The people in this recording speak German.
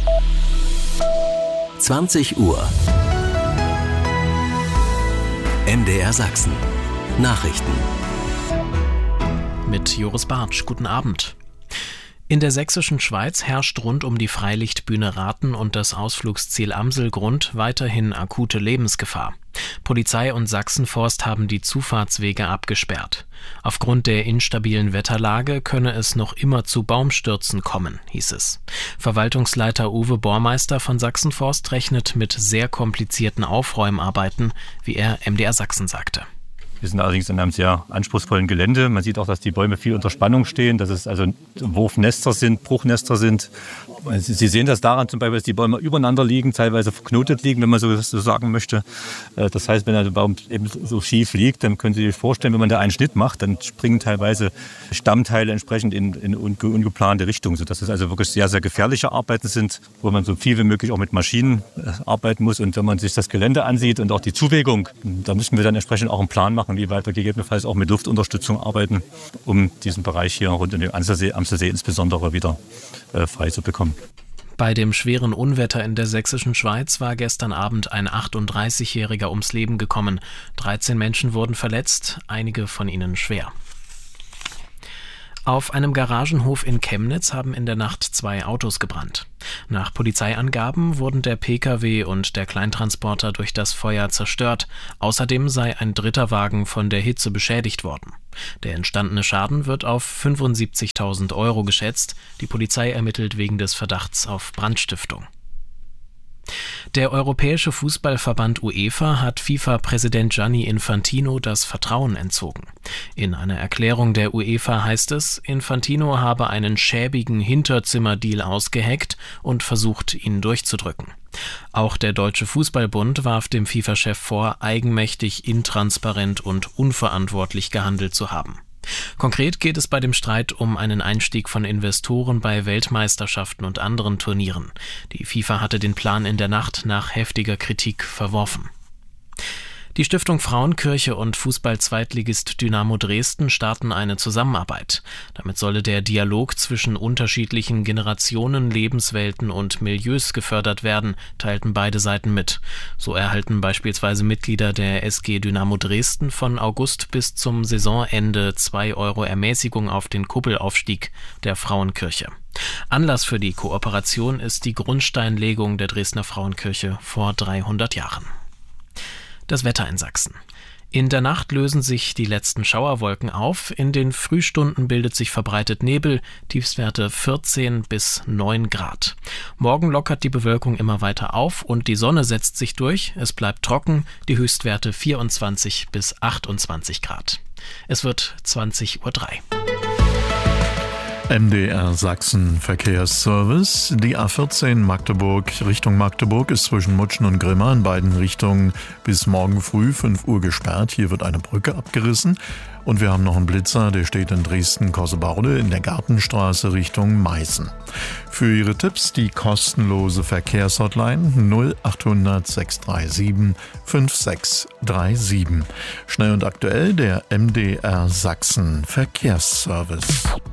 20 Uhr. MDR Sachsen. Nachrichten. Mit Joris Bartsch. Guten Abend. In der sächsischen Schweiz herrscht rund um die Freilichtbühne Rathen und das Ausflugsziel Amselgrund weiterhin akute Lebensgefahr. Polizei und Sachsenforst haben die Zufahrtswege abgesperrt. Aufgrund der instabilen Wetterlage könne es noch immer zu Baumstürzen kommen, hieß es. Verwaltungsleiter Uwe Bormeister von Sachsenforst rechnet mit sehr komplizierten Aufräumarbeiten, wie er MDR Sachsen sagte. Wir sind allerdings in einem sehr anspruchsvollen Gelände. Man sieht auch, dass die Bäume viel unter Spannung stehen, dass es also Wurfnester sind, Bruchnester sind. Sie sehen das daran zum Beispiel, dass die Bäume übereinander liegen, teilweise verknotet liegen, wenn man so sagen möchte. Das heißt, wenn der Baum eben so schief liegt, dann können Sie sich vorstellen, wenn man da einen Schnitt macht, dann springen teilweise Stammteile entsprechend in ungeplante Richtung, sodass es also wirklich sehr, sehr gefährliche Arbeiten sind, wo man so viel wie möglich auch mit Maschinen arbeiten muss. Und wenn man sich das Gelände ansieht und auch die Zuwägung, da müssen wir dann entsprechend auch einen Plan machen, wie weit wir gegebenenfalls auch mit Luftunterstützung arbeiten, um diesen Bereich hier rund um den Amselsee insbesondere wieder frei zu bekommen. Bei dem schweren Unwetter in der sächsischen Schweiz war gestern Abend ein 38-Jähriger ums Leben gekommen. 13 Menschen wurden verletzt, einige von ihnen schwer. Auf einem Garagenhof in Chemnitz haben in der Nacht 2 Autos gebrannt. Nach Polizeiangaben wurden der Pkw und der Kleintransporter durch das Feuer zerstört. Außerdem sei ein dritter Wagen von der Hitze beschädigt worden. Der entstandene Schaden wird auf 75.000 € geschätzt. Die Polizei ermittelt wegen des Verdachts auf Brandstiftung. Der Europäische Fußballverband UEFA hat FIFA-Präsident Gianni Infantino das Vertrauen entzogen. In einer Erklärung der UEFA heißt es, Infantino habe einen schäbigen Hinterzimmerdeal ausgeheckt und versucht, ihn durchzudrücken. Auch der Deutsche Fußballbund warf dem FIFA-Chef vor, eigenmächtig, intransparent und unverantwortlich gehandelt zu haben. Konkret geht es bei dem Streit um einen Einstieg von Investoren bei Weltmeisterschaften und anderen Turnieren. Die FIFA hatte den Plan in der Nacht nach heftiger Kritik verworfen. Die Stiftung Frauenkirche und Fußball-Zweitligist Dynamo Dresden starten eine Zusammenarbeit. Damit solle der Dialog zwischen unterschiedlichen Generationen, Lebenswelten und Milieus gefördert werden, teilten beide Seiten mit. So erhalten beispielsweise Mitglieder der SG Dynamo Dresden von August bis zum Saisonende 2 € Ermäßigung auf den Kuppelaufstieg der Frauenkirche. Anlass für die Kooperation ist die Grundsteinlegung der Dresdner Frauenkirche vor 300 Jahren. Das Wetter in Sachsen. In der Nacht lösen sich die letzten Schauerwolken auf. In den Frühstunden bildet sich verbreitet Nebel, Tiefstwerte 14 bis 9 Grad. Morgen lockert die Bewölkung immer weiter auf und die Sonne setzt sich durch. Es bleibt trocken, die Höchstwerte 24 bis 28 Grad. Es wird 20:03 Uhr. MDR Sachsen Verkehrsservice. Die A14 Magdeburg Richtung Magdeburg ist zwischen Mutschen und Grimma in beiden Richtungen bis morgen früh 5 Uhr gesperrt. Hier wird eine Brücke abgerissen. Und wir haben noch einen Blitzer, der steht in Dresden-Kossebaude in der Gartenstraße Richtung Meißen. Für Ihre Tipps die kostenlose Verkehrshotline 0800 637 5637. Schnell und aktuell der MDR Sachsen Verkehrsservice.